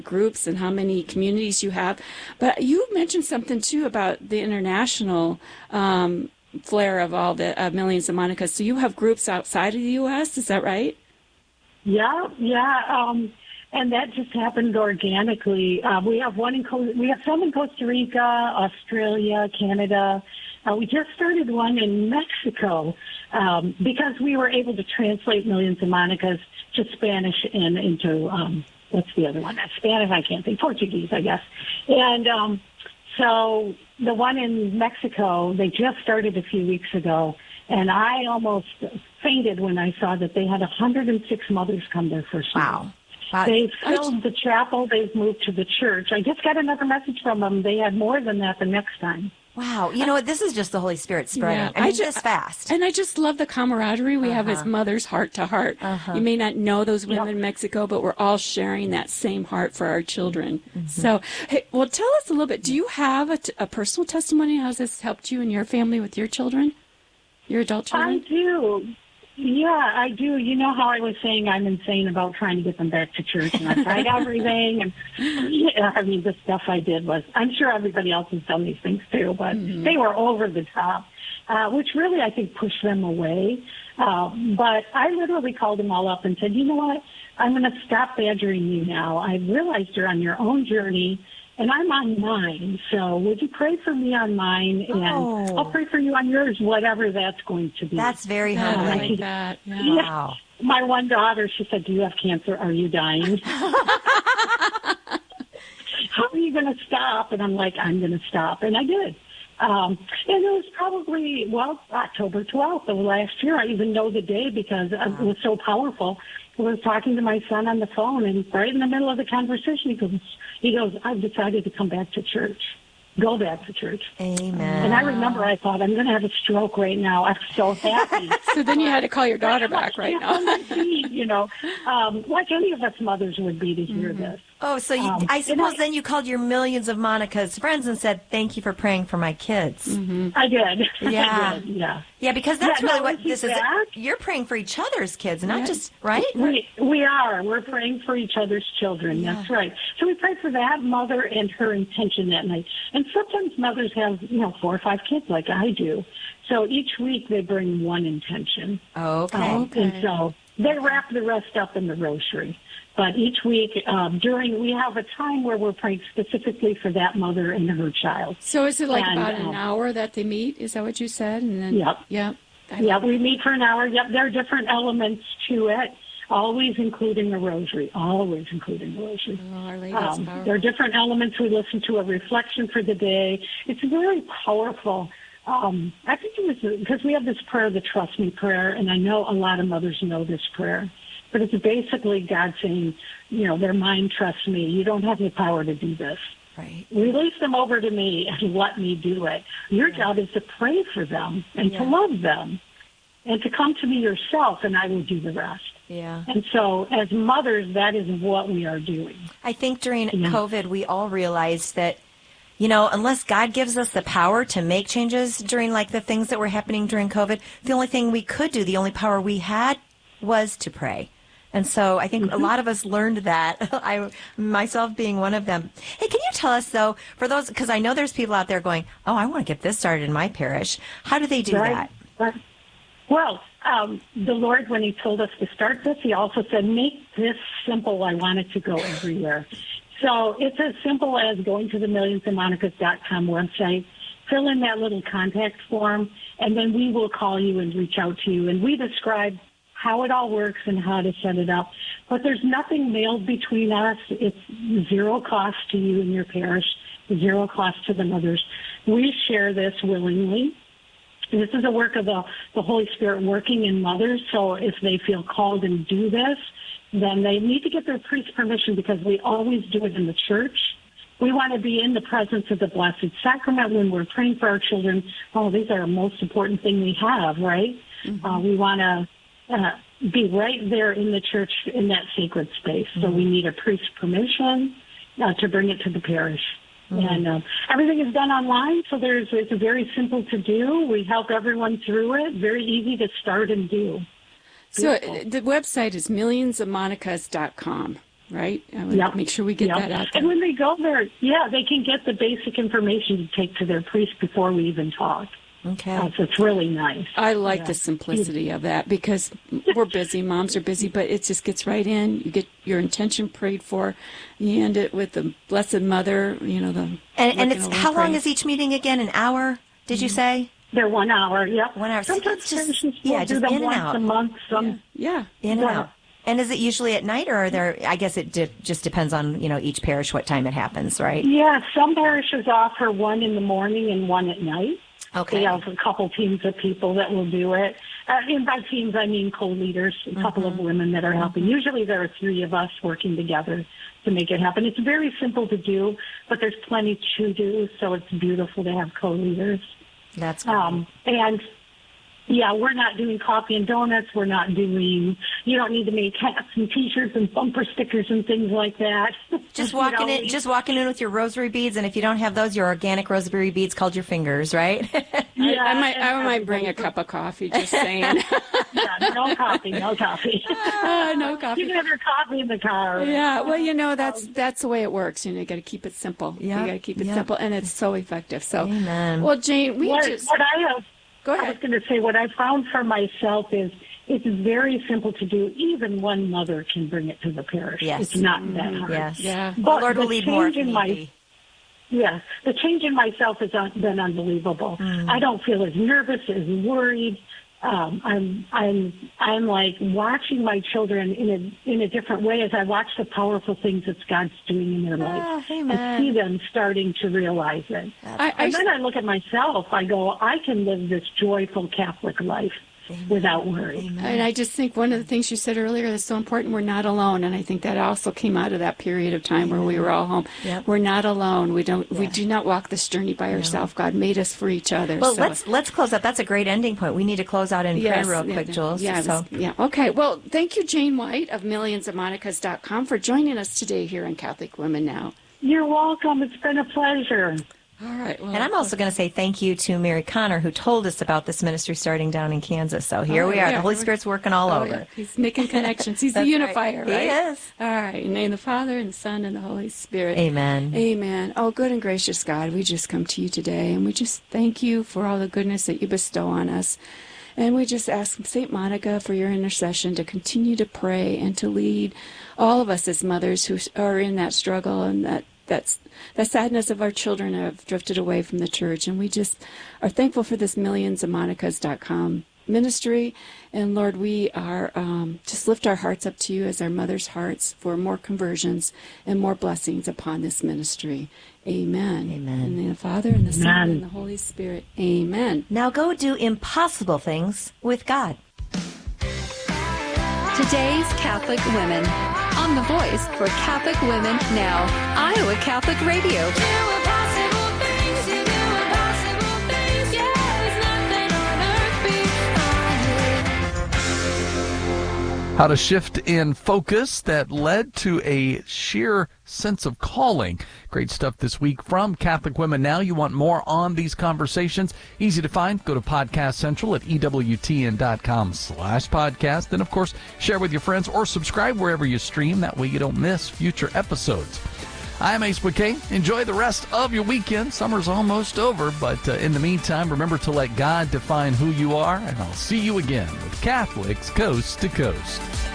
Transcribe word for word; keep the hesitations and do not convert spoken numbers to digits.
groups and how many communities you have. But you mentioned something, too, about the international um, flair of all the uh, Millions of Monicas. So you have groups outside of the U S, is that right? Yeah, yeah. Um, and that just happened organically. Uh, we have one in Co- we have some in Costa Rica, Australia, Canada. Uh, we just started one in Mexico um, because we were able to translate Millions of Monicas to Spanish and into, um, what's the other one? Spanish, I can't think, Portuguese, I guess. And um, so the one in Mexico, they just started a few weeks ago, and I almost fainted when I saw that they had one hundred six mothers come their first night. Wow. Wow. They've filled the chapel. They've moved to the church. I just got another message from them. They had more than that the next time. Wow. You know what? This is just the Holy Spirit spreading. Yeah, I mean, I ju- just fast. And I just love the camaraderie we uh-huh. have as mothers, heart to heart. Uh-huh. You may not know those women Yep. in Mexico, but we're all sharing that same heart for our children. Mm-hmm. So, hey, well, tell us a little bit. Do you have a, t- a personal testimony? How has this helped you and your family with your children, your adult children? I do. Yeah, I do. You know how I was saying I'm insane about trying to get them back to church, and I tried everything. And yeah, I mean, the stuff I did was, I'm sure everybody else has done these things too, but mm-hmm. they were over the top, uh, which really I think pushed them away. Uh, but I literally called them all up and said, you know what? I'm going to stop badgering you now. I realized you're on your own journey, and I'm on mine. So would you pray for me on mine? And oh. I'll pray for you on yours, whatever that's going to be. That's very yeah, humbling. I like that. Yeah. Yeah. Wow. My one daughter, she said, do you have cancer? Are you dying? How are you going to stop? And I'm like, I'm going to stop. And I did. Um, and it was probably, well, October twelfth of last year. I even know the day because wow. it was so powerful. I was talking to my son on the phone, and right in the middle of the conversation, he goes, he goes, I've decided to come back to church. Go back to church. Amen. And I remember I thought, I'm going to have a stroke right now. I'm so happy. So then you had to call your daughter back right now. You know, um, like any of us mothers would be to hear mm-hmm. this. Oh, so you, um, I suppose I, then you called your Millions of Monica's friends and said, thank you for praying for my kids. Mm-hmm. I did. Yeah. I did, yeah. Yeah, because that's yeah, really no, what this is. That? You're praying for each other's kids, not yeah. just, right? We we are. We're praying for each other's children. Yeah. That's right. So we pray for that mother and her intention that night. And sometimes mothers have, you know, four or five kids like I do. So each week they bring one intention. Okay. Um, okay. And so they wrap the rest up in the rosary. But each week, um, during, we have a time where we're praying specifically for that mother and her child. So is it like and, about um, an hour that they meet? Is that what you said? And then, Yep. Yep. Yeah, we meet for an hour. Yep, there are different elements to it, always including the rosary, always including the rosary. Oh, Our Lady, um, there are different elements. We listen to a reflection for the day. It's very powerful. Um, I think it was because we have this prayer, the Trust Me prayer, and I know a lot of mothers know this prayer. But it's basically God saying, you know, their mind trusts me. You don't have the power to do this. Right. Release them over to me and let me do it. Your yeah. job is to pray for them and yeah. to love them and to come to me yourself, and I will do the rest. Yeah. And so as mothers, that is what we are doing. I think during yeah. COVID, we all realized that, you know, unless God gives us the power to make changes during, like, the things that were happening during COVID, the only thing we could do, the only power we had was to pray. And so I think mm-hmm. a lot of us learned that, I myself being one of them. Hey, can you tell us, though, for those, because I know there's people out there going, oh, I want to get this started in my parish. How do they do right. that? Right. Well, um, the Lord, when he told us to start this, he also said, make this simple. I want it to go everywhere. So it's as simple as going to the millions of monicas dot com website, fill in that little contact form, and then we will call you and reach out to you. And we describe how it all works and how to set it up. But there's nothing mailed between us. It's zero cost to you and your parish, zero cost to the mothers. We share this willingly. This is a work of the, the Holy Spirit working in mothers, so if they feel called and do this, then they need to get their priest's permission because we always do it in the church. We want to be in the presence of the Blessed Sacrament when we're praying for our children. Oh, these are the most important thing we have, right? Mm-hmm. Uh, we want to Uh, be right there in the church in that sacred space. Mm-hmm. So we need a priest's permission uh, to bring it to the parish. Mm-hmm. And uh, everything is done online, so there's it's very simple to do. We help everyone through it. Very easy to start and do. So Beautiful. The website is millions of monicas dot com. right? I would Yep. make sure we get Yep. that out And there. when they go there, yeah, they can get the basic information to take to their priest before we even talk. Okay. Uh, so it's really nice. I like Yeah. the simplicity of that because we're busy, moms are busy, but it just gets right in. You get your intention prayed for. You end it with the Blessed Mother, you know, the. And, and looking it's over how and long praying. is each meeting again? An hour? Did you say? They're one hour, yep. One hour. See, Sometimes that's just- parishes yeah, will do just them in and once out. a month. Some, Yeah. In and Yeah. out. And is it usually at night, or are there? I guess it di- just depends on you know each parish what time it happens, right? yeah, some parishes offer one in the morning and one at night. Okay. They have a couple teams of people that will do it. Uh, and by teams, I mean co-leaders, a couple Mm-hmm. of women that are helping. Usually there are three of us working together to make it happen. It's very simple to do, but there's plenty to do, so it's beautiful to have co-leaders. That's great. Um, and yeah, we're not doing coffee and donuts. We're not doing, you don't need to make hats and t-shirts and bumper stickers and things like that. Just You walking know, in, we- just walking in with your rosary beads, and if you don't have those, your organic rosary beads called your fingers, right? yeah, I, I might, and I might bring a everybody- cup of coffee. Just saying. Yeah, no coffee, no coffee. uh, no You coffee. can have your coffee in the car. Yeah, well, you know that's that's the way it works. You know, you got to keep it simple. Yep, You got to keep it yep. simple, and it's so effective. So, Amen. well, Jane, we What, just what I have, go I was ahead. going to say, what I found for myself is it's very simple to do. Even one mother can bring it to the parish. Yes. It's not that hard. Yes. Yeah. The But Lord will the lead more if change in need my- be. Yeah, the change in myself has un- been unbelievable. Mm. I don't feel as nervous, as worried. Um, I'm, I'm, I'm like watching my children in a in a different way as I watch the powerful things that God's doing in their life. Ah, I amen. see them starting to realize it. I, I, And then I look at myself. I go, I can live this joyful Catholic life without worry. and I just think one of the things you said earlier that's so important. We're not alone, and I think that also came out of that period of time where we were all home. Yep. We're not alone. We don't. We Yeah. do not walk this journey by ourselves. God made us for each other. Well, so. let's let's close up. That's a great ending point. We need to close out in Yes, prayer real yeah, quick, yeah, Jules. Yeah, so. this- yeah. Okay. Well, thank you, Jane White of millions of monicas dot com, for joining us today here on Catholic Women Now. You're welcome. It's been a pleasure. All right. Well, And I'm also going to say thank you to Mary Connor, who told us about this ministry starting down in Kansas. So here Oh, we are. yeah, the Holy here we- Spirit's working all Oh, over. yeah. He's making connections. He's the That's unifier, right. right? He is. All right. In the name of the Father, and the Son, and the Holy Spirit. Amen. Amen. Oh, good and gracious God, we just come to you today, and we just thank you for all the goodness that you bestow on us. And we just ask Saint Monica for your intercession to continue to pray and to lead all of us as mothers who are in that struggle and that that's the sadness of our children have drifted away from the church. And we just are thankful for this millions of monicas dot com ministry. And Lord, we are um, just lift our hearts up to you as our mothers' hearts for more conversions and more blessings upon this ministry. Amen. Amen. In the name of the Father, and the Son, Amen. and the Holy Spirit. Amen. Now go do impossible things with God. Today's Catholic Women. On the voice for Catholic Women Now, Iowa Catholic Radio. How to shift in focus that led to a sheer sense of calling. Great stuff this week from Catholic Women Now. You want more on these conversations? Easy to find. Go to Podcast Central at ewtn.com slash podcast. And, of course, share with your friends or subscribe wherever you stream. That way you don't miss future episodes. I'm Ace McKay. Enjoy the rest of your weekend. Summer's almost over, but uh, in the meantime, remember to let God define who you are, and I'll see you again with Catholics Coast to Coast.